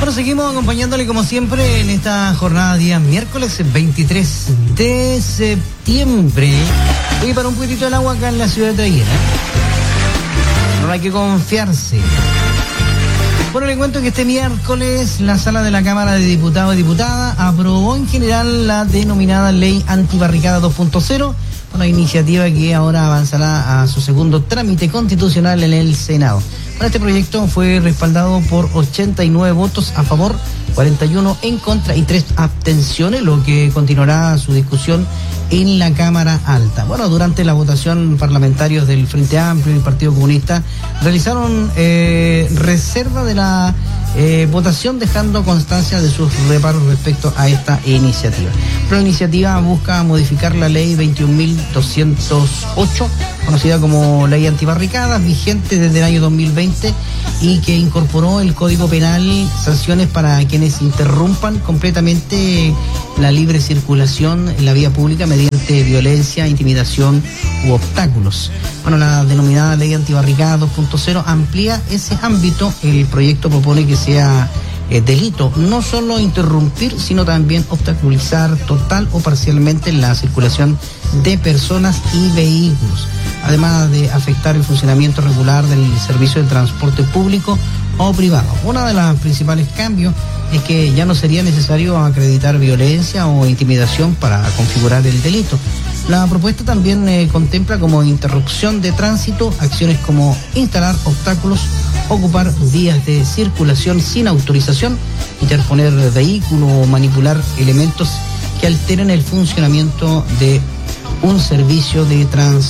Bueno, seguimos acompañándole como siempre en esta jornada día miércoles 23 de septiembre. Hoy para un poquitito del agua acá en la ciudad de Aguera. No hay que confiarse. Bueno, le cuento que este miércoles la sala de la Cámara de Diputados y Diputadas aprobó en general la denominada Ley Antibarricada 2.0, una iniciativa que ahora avanzará a su segundo trámite constitucional en el Senado. Bueno, este proyecto fue respaldado por 89 votos a favor, 41 en contra y 3 abstenciones, lo que continuará su discusión en la Cámara Alta. Bueno, durante la votación, parlamentarios del Frente Amplio y el Partido Comunista realizaron reserva de la votación, dejando constancia de sus reparos respecto a esta iniciativa. La iniciativa busca modificar la ley 21.208, conocida como Ley Antibarricadas, vigente desde el año 2020 y que incorporó el Código Penal sanciones para quienes interrumpan completamente la libre circulación en la vía pública mediante violencia, intimidación u obstáculos. Bueno, la denominada Ley Antibarricadas 2.0 amplía ese ámbito. El proyecto propone que sea delito no solo interrumpir, sino también obstaculizar total o parcialmente la circulación de personas y vehículos, además de afectar el funcionamiento regular del servicio de transporte público o privado. Uno de los principales cambios es que ya no sería necesario acreditar violencia o intimidación para configurar el delito. La propuesta también contempla como interrupción de tránsito acciones como instalar obstáculos, ocupar vías de circulación sin autorización, interponer vehículos o manipular elementos que alteren el funcionamiento de un servicio de transporte.